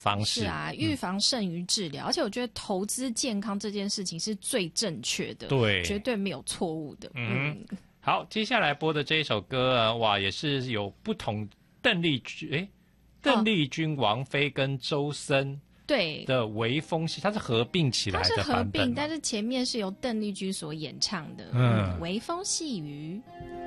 方式。 是啊，预防胜于治疗，而且我觉得投资健康这件事情是最正确的， 对， 绝对没有错误的。 好，接下来播的这一首歌哇，也是有不同邓丽君、王菲跟周深对的微风系，它是合并起来它是的版本， 合并，但是前面是由邓丽君所演唱的。微风细雨。